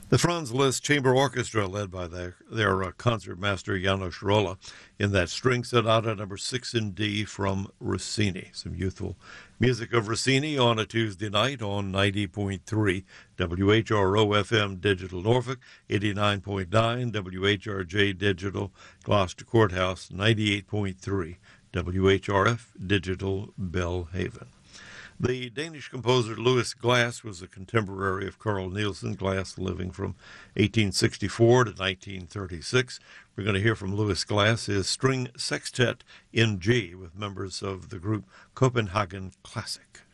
The Franz Liszt Chamber Orchestra, led by their concertmaster Janos Rolla, in that string sonata number 6 in D from Rossini. Some youthful music of Rossini on a Tuesday night on 90.3 WHRO FM Digital Norfolk, 89.9 WHRJ Digital Gloucester Courthouse, 98.3 WHRF Digital Belhaven. The Danish composer Louis Glass was a contemporary of Carl Nielsen. Glass living from 1864 to 1936. We're going to hear from Louis Glass, his string sextet in G with members of the group Copenhagen Classic.